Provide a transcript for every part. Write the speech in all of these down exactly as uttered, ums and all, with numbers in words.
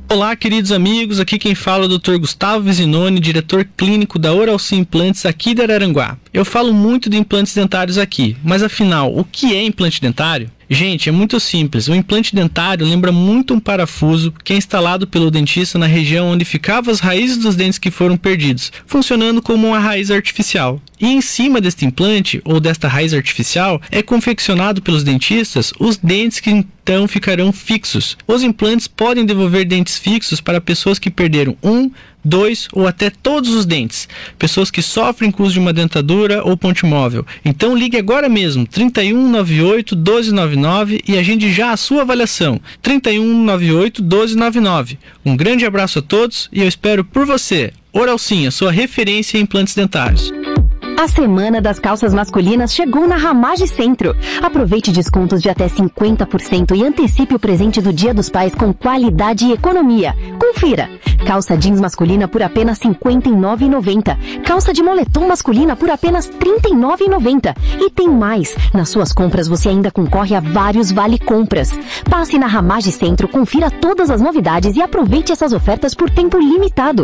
Olá, queridos amigos, aqui quem fala é o doutor Gustavo Vizinoni, diretor clínico da Oralci Implantes aqui de Araranguá. Eu falo muito de implantes dentários aqui, mas afinal, o que é implante dentário? Gente, é muito simples. O implante dentário lembra muito um parafuso que é instalado pelo dentista na região onde ficavam as raízes dos dentes que foram perdidos, funcionando como uma raiz artificial. E em cima deste implante, ou desta raiz artificial, é confeccionado pelos dentistas os dentes que então ficarão fixos. Os implantes podem devolver dentes fixos para pessoas que perderam um, dois ou até todos os dentes. Pessoas que sofrem com o uso de uma dentadura ou ponte móvel. Então ligue agora mesmo, trinta e um, noventa e oito, doze noventa e nove e agende já a sua avaliação. trinta e um, noventa e oito, doze noventa e nove. Um grande abraço a todos e eu espero por você. Oralci, a sua referência em implantes dentários. A Semana das Calças Masculinas chegou na Ramage Centro. Aproveite descontos de até cinquenta por cento e antecipe o presente do Dia dos Pais com qualidade e economia. Confira! Calça jeans masculina por apenas cinquenta e nove reais e noventa centavos. Calça de moletom masculina por apenas trinta e nove reais e noventa centavos. E tem mais! Nas suas compras você ainda concorre a vários vale-compras. Passe na Ramage Centro, confira todas as novidades e aproveite essas ofertas por tempo limitado.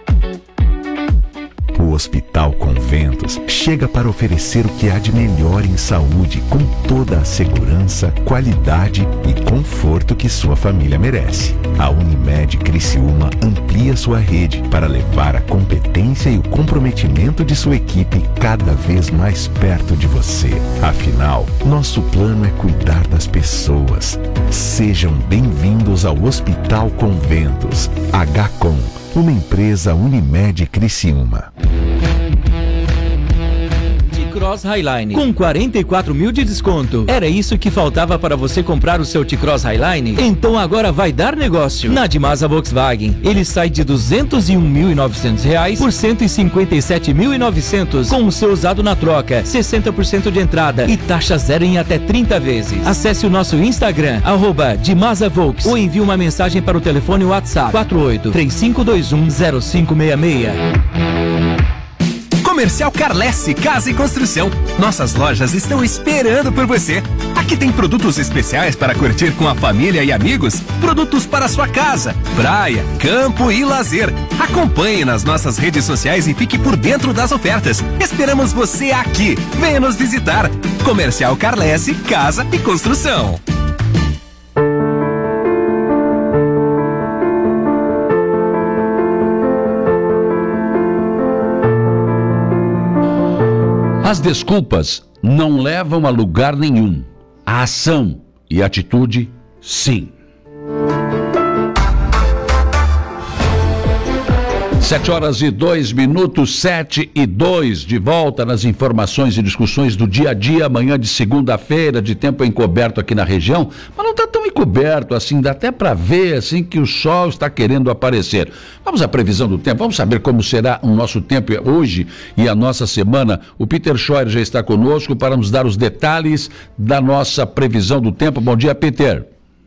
O Hospital Conventos chega para oferecer o que há de melhor em saúde, com toda a segurança, qualidade e conforto que sua família merece. A Unimed Criciúma amplia sua rede para levar a competência e o comprometimento de sua equipe cada vez mais perto de você. Afinal, nosso plano é cuidar das pessoas. Sejam bem-vindos ao Hospital Conventos. H C O M, uma empresa Unimed Criciúma. T-Cross Highline com quarenta e quatro mil de desconto. Era isso que faltava para você comprar o seu T-Cross Highline? Então agora vai dar negócio. Na Dimasa Volkswagen, ele sai de duzentos e um mil e novecentos reais por cento e cinquenta e sete mil e novecentos com o seu usado na troca, sessenta por cento de entrada e taxa zero em até trinta vezes. Acesse o nosso Instagram, arroba Dimasa Volks, ou envie uma mensagem para o telefone WhatsApp quatro oito três cinco dois um zero cinco seis seis. Comercial Carlesse Casa e Construção. Nossas lojas estão esperando por você. Aqui tem produtos especiais para curtir com a família e amigos, produtos para sua casa, praia, campo e lazer. Acompanhe nas nossas redes sociais e fique por dentro das ofertas. Esperamos você aqui. Venha nos visitar. Comercial Carlesse Casa e Construção. As desculpas não levam a lugar nenhum. A ação e atitude, sim. Sete horas e dois minutos, sete e dois, de volta nas informações e discussões do dia a dia, amanhã de segunda-feira, de tempo encoberto aqui na região, mas não está tão encoberto assim, dá até para ver assim que o sol está querendo aparecer. Vamos à previsão do tempo, vamos saber como será o nosso tempo hoje e a nossa semana. O Peter Scheuer já está conosco para nos dar os detalhes da nossa previsão do tempo. Bom dia, Peter.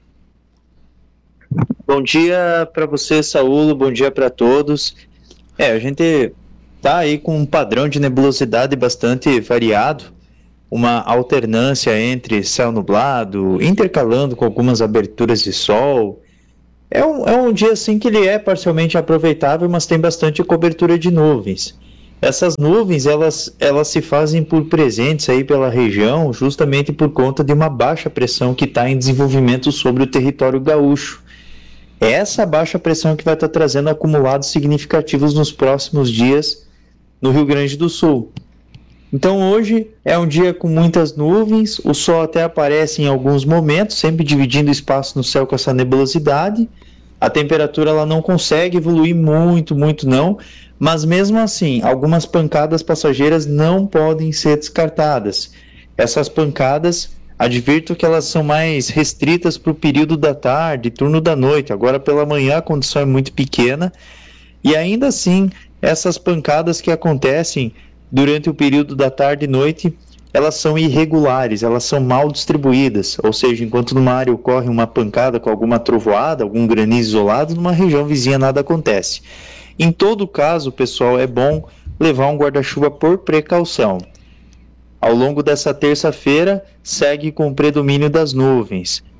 Bom dia para você, Saulo, bom dia para todos. É, a gente tá aí com um padrão de nebulosidade bastante variado, uma alternância entre céu nublado, intercalando com algumas aberturas de sol. É um, é um dia assim que ele é parcialmente aproveitável, mas tem bastante cobertura de nuvens. Essas nuvens, elas, elas se fazem por presentes aí pela região, justamente por conta de uma baixa pressão que está em desenvolvimento sobre o território gaúcho. É essa baixa pressão que vai estar trazendo acumulados significativos nos próximos dias no Rio Grande do Sul. Então hoje é um dia com muitas nuvens, o sol até aparece em alguns momentos, sempre dividindo espaço no céu com essa nebulosidade. A temperatura ela não consegue evoluir muito, muito não, mas mesmo assim, algumas pancadas passageiras não podem ser descartadas. Essas pancadas, advirto que elas são mais restritas para o período da tarde, turno da noite. Agora pela manhã a condição é muito pequena e ainda assim essas pancadas que acontecem durante o período da tarde e noite, elas são irregulares, elas são mal distribuídas, ou seja, enquanto numa área ocorre uma pancada com alguma trovoada, algum granizo isolado, numa região vizinha nada acontece. Em todo caso, pessoal, é bom levar um guarda-chuva por precaução. Ao longo dessa terça-feira, segue com o predomínio das nuvens.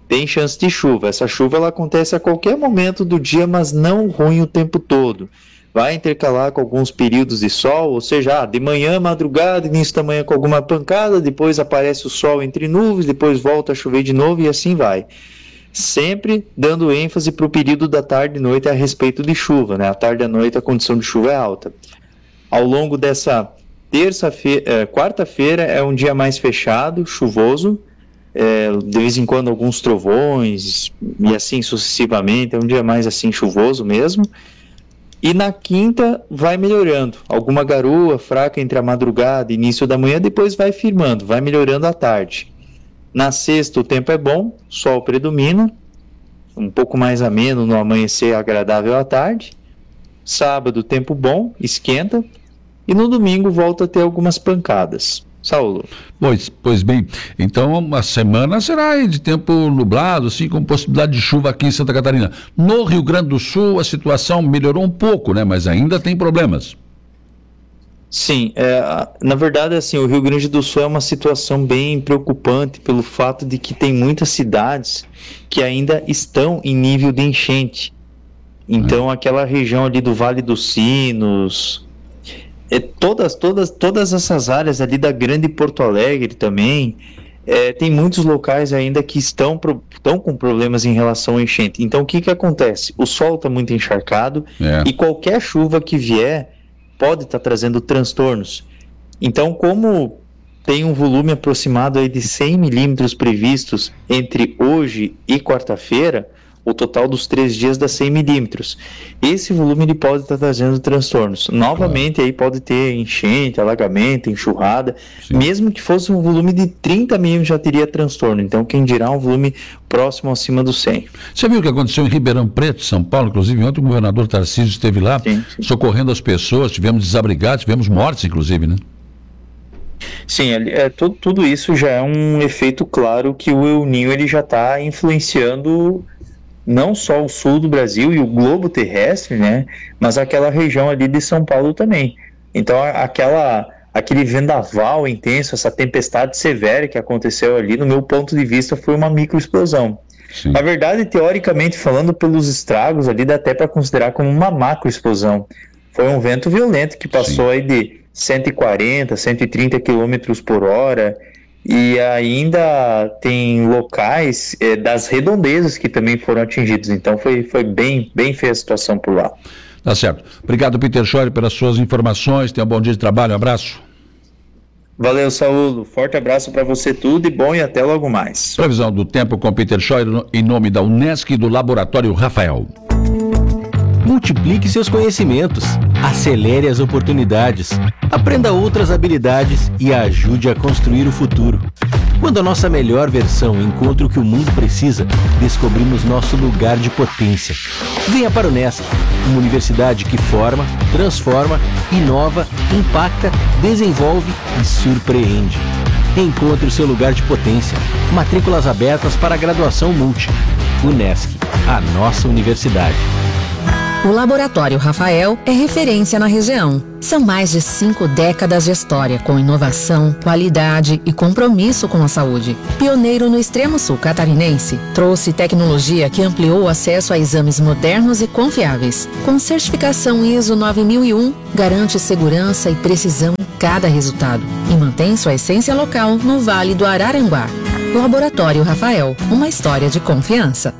tem chance de chuva. Essa chuva ela acontece a qualquer momento do dia, mas não ruim o tempo todo. Vai intercalar com alguns períodos de sol, ou seja, ah, de manhã, madrugada, início da manhã com alguma pancada, depois aparece o sol entre nuvens, depois volta a chover de novo e assim vai. Sempre dando ênfase para o período da tarde e noite a respeito de chuva, né? A tarde e a noite a condição de chuva é alta. Ao longo dessa terça-feira, eh, quarta-feira é um dia mais fechado, chuvoso, é, de vez em quando alguns trovões e assim sucessivamente, é um dia mais assim chuvoso mesmo. E na quinta vai melhorando, alguma garoa fraca entre a madrugada e início da manhã, depois vai firmando, vai melhorando à tarde. Na sexta o tempo é bom, sol predomina, um pouco mais ameno no amanhecer, agradável à tarde. Sábado tempo bom, esquenta, e no domingo volta a ter algumas pancadas. Saulo. Pois, pois bem, então a semana será de tempo nublado, assim, com possibilidade de chuva aqui em Santa Catarina. No Rio Grande do Sul a situação melhorou um pouco, né? Mas ainda tem problemas. Sim, é, na verdade, assim, o Rio Grande do Sul é uma situação bem preocupante pelo fato de que tem muitas cidades que ainda estão em nível de enchente. Então, é. aquela região ali do Vale dos Sinos... É, todas, todas, todas essas áreas ali da Grande Porto Alegre também, é, tem muitos locais ainda que estão, pro, estão com problemas em relação ao enchente. Então o que que acontece? O solo está muito encharcado é. e qualquer chuva que vier pode estar tá trazendo transtornos. Então, como tem um volume aproximado aí de cem milímetros previstos entre hoje e quarta-feira, o total dos três dias dá cem milímetros. Esse volume ele pode estar trazendo transtornos. Novamente, aí pode ter enchente, alagamento, enxurrada. Sim. Mesmo que fosse um volume de trinta milímetros, já teria transtorno. Então, quem dirá um volume próximo acima dos cem. Você viu o que aconteceu em Ribeirão Preto, São Paulo? Inclusive, ontem o governador Tarcísio esteve lá, sim, sim. socorrendo as pessoas. Tivemos desabrigados, tivemos mortes, inclusive, né? Sim, é, tudo, tudo isso já é um efeito claro que o El Niño ele já está influenciando não só o sul do Brasil e o globo terrestre, né, mas aquela região ali de São Paulo também. Então aquela, aquele vendaval intenso, essa tempestade severa que aconteceu ali, no meu ponto de vista, foi uma microexplosão. Sim. Na verdade, teoricamente falando, pelos estragos ali, dá até para considerar como uma macroexplosão. Foi um vento violento que passou Sim. aí de cento e quarenta, cento e trinta quilômetros por hora, e ainda tem locais é, das redondezas que também foram atingidos. Então foi, foi bem, bem feia a situação por lá. Tá certo. Obrigado, Peter Schori, pelas suas informações. Tenha um bom dia de trabalho. Um abraço. Valeu, Saulo. Forte abraço para você, tudo e bom, e até logo mais. Previsão do tempo com Peter Schori em nome da Unesc e do Laboratório Rafael. Multiplique seus conhecimentos, acelere as oportunidades, aprenda outras habilidades e ajude a construir o futuro. Quando a nossa melhor versão encontra o que o mundo precisa, descobrimos nosso lugar de potência. Venha para o Unesc, uma universidade que forma, transforma, inova, impacta, desenvolve e surpreende. Encontre o seu lugar de potência. Matrículas abertas para a graduação Multi. Unesc, a nossa universidade. O Laboratório Rafael é referência na região. São mais de cinco décadas de história com inovação, qualidade e compromisso com a saúde. Pioneiro no extremo sul catarinense, trouxe tecnologia que ampliou o acesso a exames modernos e confiáveis. Com certificação I S O nove mil e um, garante segurança e precisão em cada resultado e mantém sua essência local no Vale do Araranguá. Laboratório Rafael, uma história de confiança.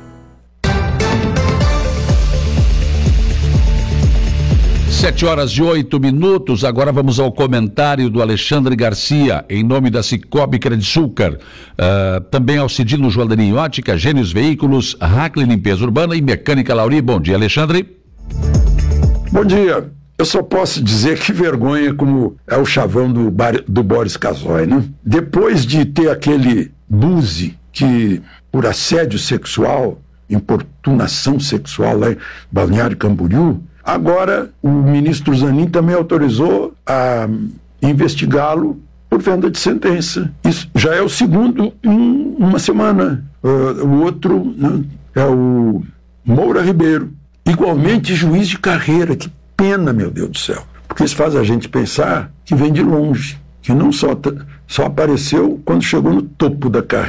Sete horas e oito minutos, agora vamos ao comentário do Alexandre Garcia, em nome da Cicobi Credisulcar, uh, também ao Cidino Joaldarinho Ótica, Gênios Veículos, Hackley Limpeza Urbana e Mecânica Lauri. Bom dia, Alexandre. Bom dia. Eu só posso dizer que vergonha como é o chavão do, bar, do Boris Casoy, né? Depois de ter aquele buze que, por assédio sexual, importunação sexual lá em Balneário Camboriú, agora, o ministro Zanin também autorizou a investigá-lo por venda de sentença. Isso já é o segundo em uma semana. Uh, o outro, né, é o Moura Ribeiro, igualmente juiz de carreira. Que pena, meu Deus do céu. Porque isso faz a gente pensar que vem de longe, que não só, só apareceu quando chegou no topo da carreira.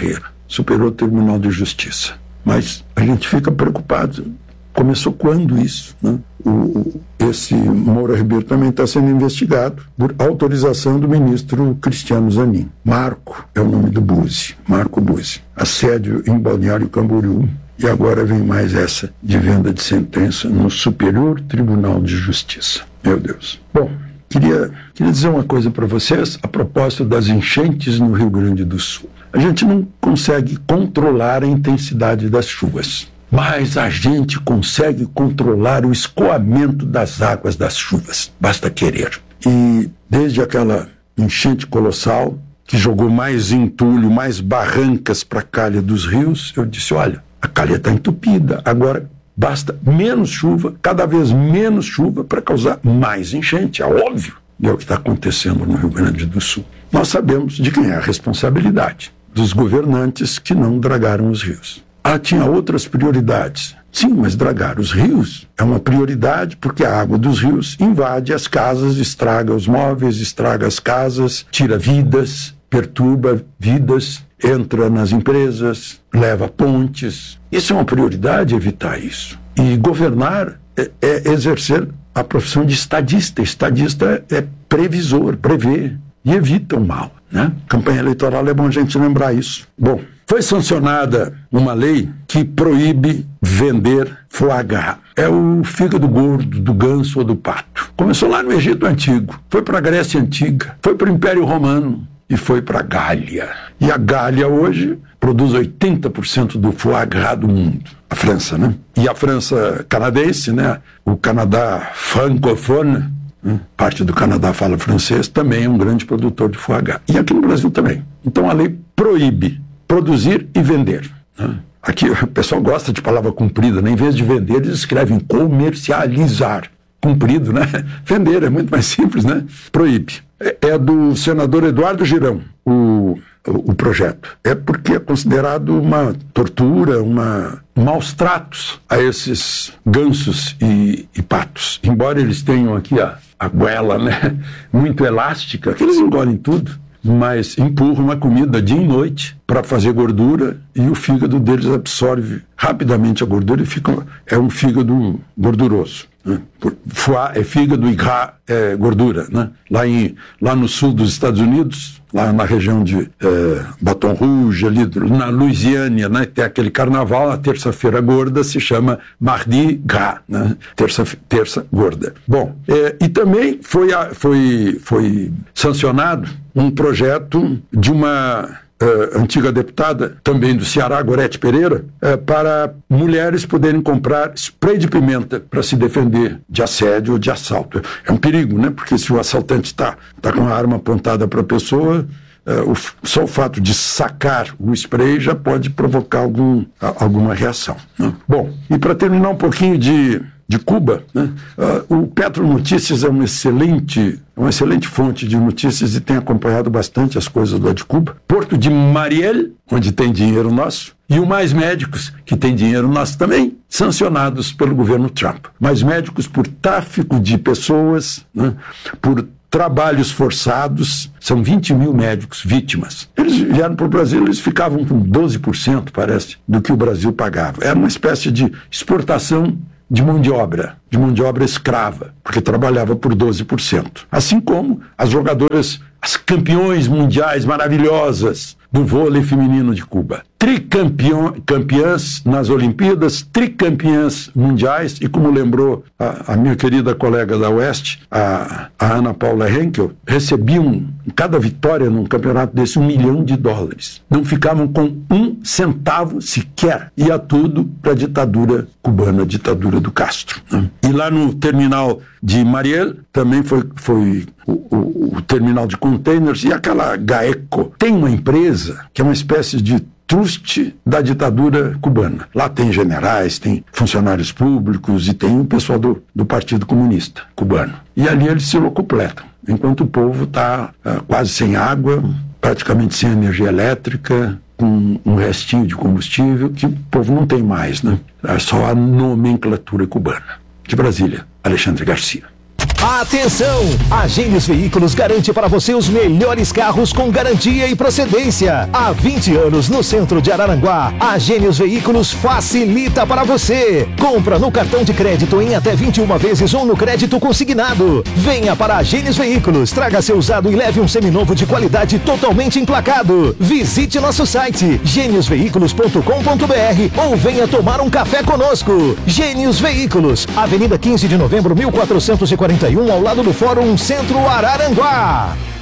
Superior Tribunal de Justiça. Mas a gente fica preocupado. Começou quando isso? Né? O, esse Moura Ribeiro também está sendo investigado por autorização do ministro Cristiano Zanin. Marco é o nome do Buzzi, Marco Buzzi. Assédio em Balneário Camboriú. E agora vem mais essa de venda de sentença no Superior Tribunal de Justiça. Meu Deus. Bom, queria, queria dizer uma coisa para vocês a propósito das enchentes no Rio Grande do Sul. A gente não consegue controlar a intensidade das chuvas, mas a gente consegue controlar o escoamento das águas das chuvas. Basta querer. E desde aquela enchente colossal, que jogou mais entulho, mais barrancas para a calha dos rios, eu disse, olha, a calha está entupida, agora basta menos chuva, cada vez menos chuva para causar mais enchente, é óbvio. E é o que está acontecendo no Rio Grande do Sul. Nós sabemos de quem é a responsabilidade, dos governantes que não dragaram os rios. Ah, tinha outras prioridades. Sim, mas dragar os rios é uma prioridade porque a água dos rios invade as casas, estraga os móveis, estraga as casas, tira vidas, perturba vidas, entra nas empresas, leva pontes. Isso é uma prioridade, evitar isso. E governar é, é exercer a profissão de estadista. Estadista é previsor, prevê e evita o mal, né? Campanha eleitoral é bom a gente lembrar isso. Bom, foi sancionada uma lei que proíbe vender foie gras. É o fígado gordo do ganso ou do pato. Começou lá no Egito Antigo, foi para a Grécia Antiga, foi para o Império Romano e foi para a Gália. E a Gália hoje produz oitenta por cento do foie gras do mundo. A França, né? E a França canadense, né? O Canadá francofone, né? Parte do Canadá fala francês, também é um grande produtor de foie gras. E aqui no Brasil também. Então a lei proíbe produzir e vender, né? Aqui o pessoal gosta de palavra comprida, né? Em vez de vender, eles escrevem comercializar. Comprido, né? Vender é muito mais simples, né? Proíbe. É, é do senador Eduardo Girão, o, o, o projeto. É porque é considerado uma tortura, uma, maus tratos a esses gansos e, e patos. Embora eles tenham aqui a, a goela, né? Muito elástica, que eles engolem tudo, mas empurram a comida dia e noite para fazer gordura e o fígado deles absorve rapidamente a gordura e fica, é um fígado gorduroso. Né? Foie é fígado e gras é gordura. Né? Lá, em, lá no sul dos Estados Unidos, lá na região de é, Baton Rouge, ali na Louisiana, né? Tem aquele carnaval, a terça-feira gorda se chama Mardi Gras, né? terça, terça gorda. Bom, é, e também foi, a, foi, foi sancionado um projeto de uma uh, antiga deputada, também do Ceará, Gorete Pereira, uh, para mulheres poderem comprar spray de pimenta para se defender de assédio ou de assalto. É um perigo, né? Porque se o assaltante está tá com a arma apontada para a pessoa, uh, o, só o fato de sacar o spray já pode provocar algum, a, alguma reação, né? Bom, e para terminar um pouquinho de... de Cuba, né? Uh, o Petro Notícias é uma excelente, uma excelente fonte de notícias e tem acompanhado bastante as coisas lá de Cuba. Porto de Mariel, onde tem dinheiro nosso, e o Mais Médicos, que tem dinheiro nosso também, sancionados pelo governo Trump. Mais Médicos por tráfico de pessoas, né? Por trabalhos forçados, são vinte mil médicos vítimas. Eles vieram para o Brasil, eles ficavam com doze por cento, parece, do que o Brasil pagava. Era uma espécie de exportação de mão de obra, de mão de obra escrava, porque trabalhava por doze por cento. Assim como as jogadoras, as campeões mundiais maravilhosas do vôlei feminino de Cuba. Tricampeãs nas Olimpíadas, tricampeãs mundiais, e como lembrou a, a minha querida colega da Oeste, a, a Ana Paula Henkel, recebiam, em cada vitória num campeonato desse, um milhão de dólares. Não ficavam com um centavo sequer. Ia tudo para a ditadura cubana, a ditadura do Castro, né? E lá no terminal de Mariel, também foi, foi o, o, o terminal de containers, e aquela GAECO tem uma empresa que é uma espécie de trust da ditadura cubana. Lá tem generais, tem funcionários públicos e tem o pessoal do, do Partido Comunista cubano. E ali eles se locupletam, enquanto o povo está uh, quase sem água, praticamente sem energia elétrica, com um restinho de combustível que o povo não tem mais, né? É só a nomenclatura cubana. De Brasília, Alexandre Garcia. Atenção! A Gênios Veículos garante para você os melhores carros com garantia e procedência. Há vinte anos no centro de Araranguá, a Gênios Veículos facilita para você. Compra no cartão de crédito em até vinte e uma vezes ou no crédito consignado. Venha para a Gênios Veículos, traga seu usado e leve um seminovo de qualidade totalmente emplacado. Visite nosso site gênios veículos ponto com ponto br ou venha tomar um café conosco. Gênios Veículos, Avenida quinze de novembro, mil quatrocentos e quarenta e um, ao lado do Fórum Centro Araranguá.